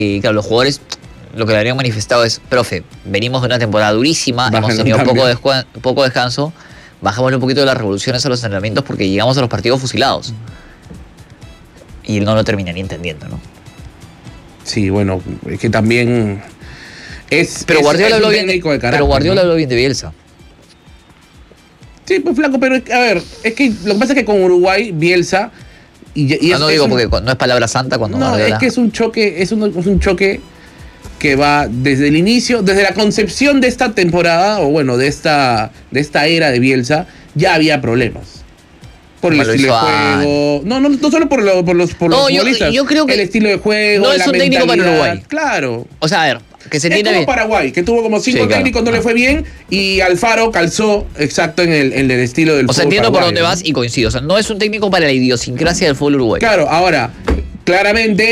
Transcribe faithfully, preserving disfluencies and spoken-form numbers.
Y claro, los jugadores lo que le habrían manifestado es, profe, venimos de una temporada durísima, Bajan hemos tenido un poco, cambio. descu- poco descanso, bajémosle un poquito de las revoluciones a los entrenamientos porque llegamos a los partidos fusilados. Y él no lo terminaría entendiendo, ¿no? Sí, bueno, es que también es. Pero es- Guardiola es un habló bien de, técnico de carácter, pero Guardiola ¿no? habló bien de Bielsa. Sí, pues flaco, pero a ver, es que lo que pasa es que con Uruguay, Bielsa. Y, y Ah, es, no es digo un- porque cu- no es palabra santa cuando No, Guardiola... es que es un choque, es un, es un choque que va desde el inicio, desde la concepción de esta temporada, o bueno, de esta, de esta era de Bielsa, ya había problemas. Por el Como lo estilo de hizo juego. No, no, no solo por, lo- por los, por No, los yo- futbolistas. yo creo que el estilo de juego, no es la un técnico para mentalidad. Uruguay. Claro. O sea, a ver, que se Es entienda como bien. Paraguay, que tuvo como cinco Sí, claro. técnicos, no le Ah. fue bien, y Alfaro calzó exacto en el, en el estilo del O sea, fútbol entiendo por paraguayo, dónde ¿no? vas y coincido. O sea, no es un técnico para la idiosincrasia del fútbol uruguayo. Claro, ahora, claramente